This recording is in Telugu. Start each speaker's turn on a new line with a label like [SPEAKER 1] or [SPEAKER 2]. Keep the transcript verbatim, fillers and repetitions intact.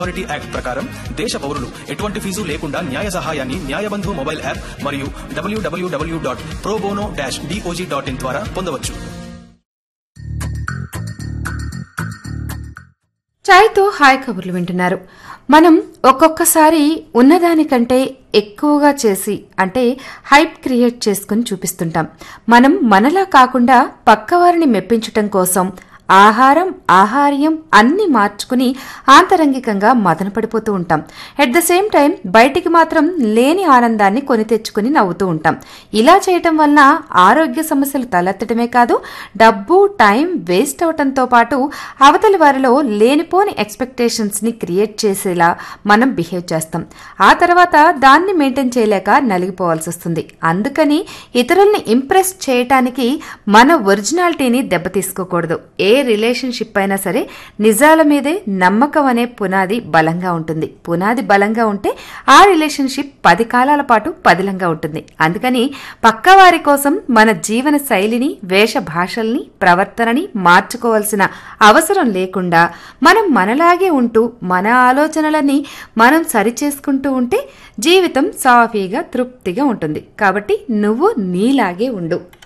[SPEAKER 1] అథారిటీ యాక్ట్ ప్రకారం దేశ పౌరులు ఎటువంటి ఫీజు లేకుండా న్యాయ సహాయాన్ని న్యాయబంధు మొబైల్ యాప్ మరియు డబ్ల్యూడబ్ల్యూడబ్ల్యూ dot pro bono dash DOJ dot in ద్వారా పొందవచ్చు.
[SPEAKER 2] చాయ్తో హాయ్ కబుర్లు వింటున్నారు. మనం ఒక్కొక్కసారి ఉన్నదానికంటే ఎక్కువగా చేసి అంటే హైప్ క్రియేట్ చేసుకుని చూపిస్తుంటాం. మనం మనలా కాకుండా పక్కవారిని మెప్పించటం కోసం ఆహారం ఆహార్యం అన్ని మార్చుకుని ఆంతరంగికంగా మదన పడిపోతూ ఉంటాం. ఎట్ ద సేమ్ టైం బయటికి మాత్రం లేని ఆనందాన్ని కొని తెచ్చుకుని నవ్వుతూ ఉంటాం. ఇలా చేయటం వలన ఆరోగ్య సమస్యలు తలెత్తడమే కాదు, డబ్బు టైం వేస్ట్ అవటంతో పాటు అవతలి వారిలో లేనిపోని ఎక్స్పెక్టేషన్స్ ని క్రియేట్ చేసేలా మనం బిహేవ్ చేస్తాం. ఆ తర్వాత దాన్ని మెయింటైన్ చేయలేక నలిగిపోవాల్సి వస్తుంది. అందుకని ఇతరుల్ని ఇంప్రెస్ చేయటానికి మన ఒరిజినాలిటీని దెబ్బతీసుకోకూడదు. ఏ రిలేషన్షిప్ అయినా సరే నిజాల మీదే నమ్మకం అనే పునాది బలంగా ఉంటుంది. పునాది బలంగా ఉంటే ఆ రిలేషన్షిప్ పది కాలాల పాటు పదిలంగా ఉంటుంది. అందుకని పక్కవారి కోసం మన జీవన శైలిని, వేష భాషల్ని, ప్రవర్తనని మార్చుకోవాల్సిన అవసరం లేకుండా మనం మనలాగే ఉంటూ మన ఆలోచనలని మనం సరిచేసుకుంటూ ఉంటే జీవితం సాఫీగా తృప్తిగా ఉంటుంది. కాబట్టి నువ్వు నీలాగే ఉండు.